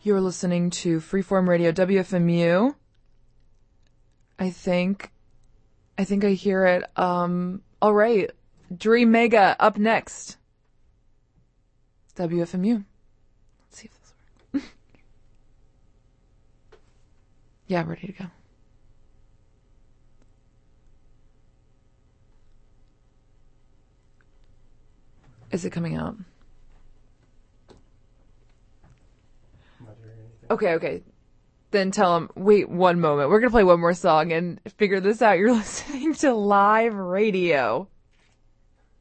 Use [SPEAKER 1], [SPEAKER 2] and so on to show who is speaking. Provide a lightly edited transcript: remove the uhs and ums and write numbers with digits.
[SPEAKER 1] You're listening to Freeform Radio, WFMU. I think I hear it. All right. Dream Mega up next. WFMU. Let's see if this works. Yeah, ready to go. Is it coming out? Okay. Then tell them, wait 1 moment. We're going to play one more song and figure this out. You're listening to live radio.